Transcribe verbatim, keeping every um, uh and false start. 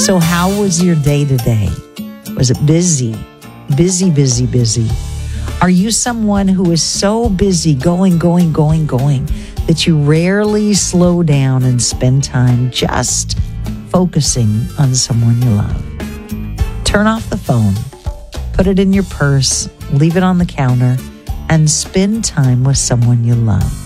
So how was your day today? Was it busy? Busy, busy, busy. Are you someone who is so busy going, going, going, going that you rarely slow down and spend time just focusing on someone you love? Turn off the phone, put it in your purse, leave it on the counter, and spend time with someone you love.